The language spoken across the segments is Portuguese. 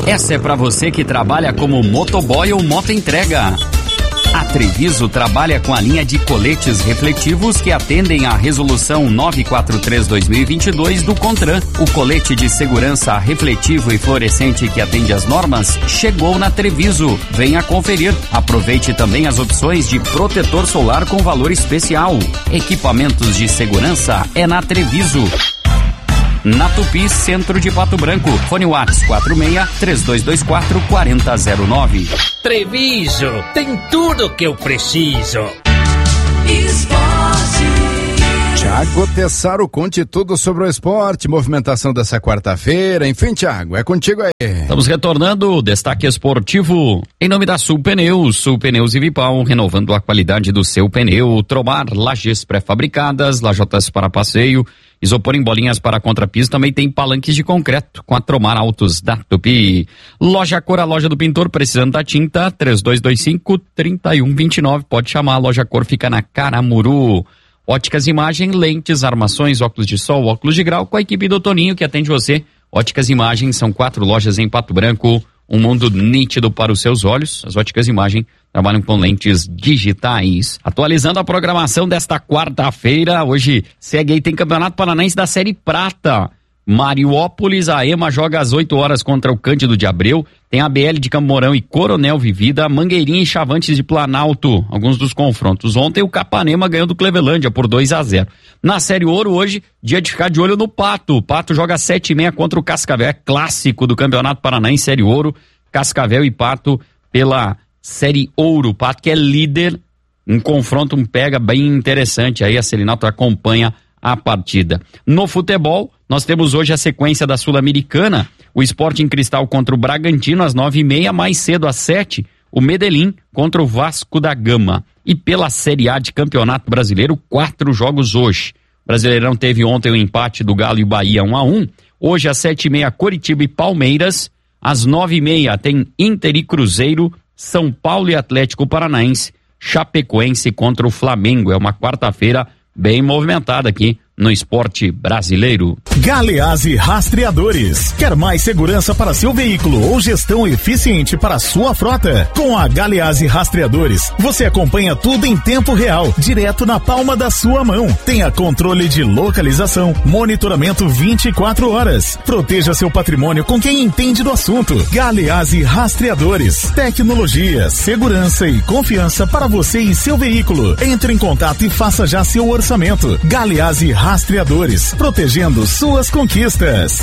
Essa é para você que trabalha como motoboy ou motoentrega. A Treviso trabalha com a linha de coletes refletivos que atendem à Resolução 943/2022 do CONTRAN. O colete de segurança refletivo e fluorescente que atende às normas chegou na Treviso. Venha conferir. Aproveite também as opções de protetor solar com valor especial. Equipamentos de segurança é na Treviso. Na Tupi, centro de Pato Branco. Fone Whats 46-3224-4009. Treviso, tem tudo que eu preciso. Thiago Tessaro, conte tudo sobre o esporte, movimentação dessa quarta-feira. Enfim, Thiago, é contigo aí. Estamos retornando o destaque esportivo em nome da Sul Pneus e Vipal, renovando a qualidade do seu pneu. Tromar, lajes pré-fabricadas, lajotas para passeio, isopor em bolinhas para contrapiso, também tem palanques de concreto com a Tromar Autos da Tupi. Loja Cor, a loja do pintor, precisando da tinta, 3225-3129, pode chamar, a Loja Cor fica na Caramuru. Óticas Imagem, lentes, armações, óculos de sol, óculos de grau, com a equipe do Toninho que atende você. Óticas Imagem, são 4 lojas em Pato Branco, um mundo nítido para os seus olhos. As Óticas Imagem trabalham com lentes digitais. Atualizando a programação desta quarta-feira, hoje segue aí, tem Campeonato Paranaense da Série Prata. Mariópolis, a EMA joga às 8 horas contra o Cândido de Abreu. Tem a BL de Camorão e Coronel Vivida, Mangueirinha e Chavantes de Planalto, alguns dos confrontos. Ontem o Capanema ganhou do Clevelândia por 2-0. Na Série Ouro hoje, dia de ficar de olho no Pato. O Pato joga às 7h30 contra o Cascavel, é clássico do Campeonato Paranaense Série Ouro. Cascavel e Pato pela Série Ouro. Pato que é líder, um confronto, um pega bem interessante. Aí a Celinato acompanha a partida. No futebol, nós temos hoje a sequência da Sul-Americana, o Sporting Cristal contra o Bragantino às 9h30, mais cedo às 7h, o Medellín contra o Vasco da Gama. E pela Série A de Campeonato Brasileiro, 4 jogos hoje. O Brasileirão teve ontem o empate do Galo e Bahia 1-1, hoje às 7h30 Coritiba e Palmeiras, às 9h30 tem Inter e Cruzeiro, São Paulo e Atlético Paranaense, Chapecoense contra o Flamengo. É uma quarta-feira bem movimentada aqui no esporte brasileiro. Galeazzi Rastreadores. Quer mais segurança para seu veículo ou gestão eficiente para sua frota? Com a Galeazzi Rastreadores, você acompanha tudo em tempo real, direto na palma da sua mão. Tenha controle de localização, monitoramento 24 horas. Proteja seu patrimônio com quem entende do assunto. Galeazzi Rastreadores. Tecnologia, segurança e confiança para você e seu veículo. Entre em contato e faça já seu orçamento. Galeazzi Rastreadores, protegendo suas conquistas.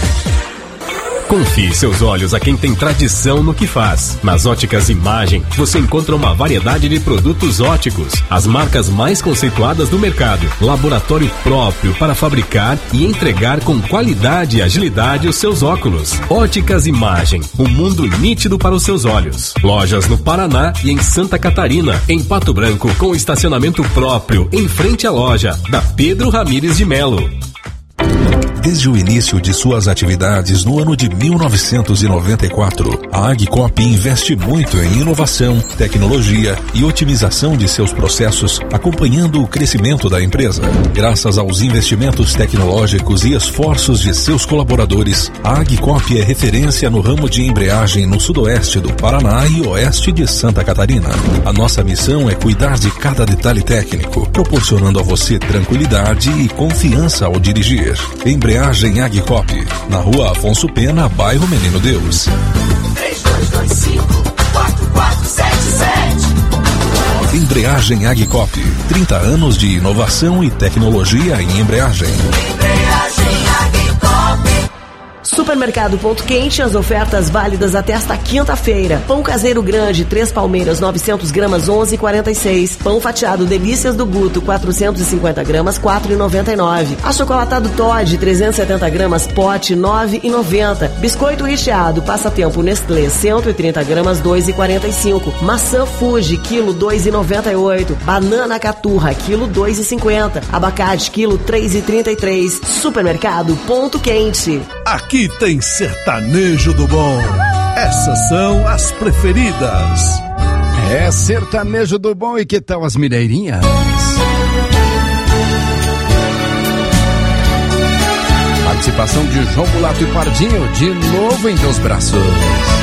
Confie seus olhos a quem tem tradição no que faz. Nas Óticas Imagem, você encontra uma variedade de produtos óticos, as marcas mais conceituadas do mercado, laboratório próprio para fabricar e entregar com qualidade e agilidade os seus óculos. Óticas Imagem, um mundo nítido para os seus olhos. Lojas no Paraná e em Santa Catarina, em Pato Branco, com estacionamento próprio, em frente à loja, da Pedro Ramires de Melo. Desde o início de suas atividades no ano de 1994, a Agcop investe muito em inovação, tecnologia e otimização de seus processos, acompanhando o crescimento da empresa. Graças aos investimentos tecnológicos e esforços de seus colaboradores, a Agcop é referência no ramo de embreagem no sudoeste do Paraná e oeste de Santa Catarina. A nossa missão é cuidar de cada detalhe técnico, proporcionando a você tranquilidade e confiança ao dirigir. Embreagem Agcop, na Rua Afonso Pena, bairro Menino Deus. 3225-4477. Embreagem Agcop, 30 anos de inovação e tecnologia em embreagem. Embreagem Agcop. Supermercado Ponto Quente, as ofertas válidas até esta quinta-feira. Pão caseiro grande, 3 palmeiras, 900 gramas, 11,46. Pão fatiado Delícias do Guto, 450 gramas, 4,99. Achocolatado Toddy, 370 gramas, pote, 9,90. Biscoito recheado, Passatempo Nestlé, 130 gramas, 2,45. Maçã Fuji, quilo, 2,98. Banana Caturra, quilo, 2,50. Abacate, quilo, 3,33. Supermercado Ponto Quente. Aqui tem sertanejo do bom. Essas são as preferidas. É sertanejo do bom. E que tal as mineirinhas? participação de João Mulato e Pardinho, de novo em teus braços.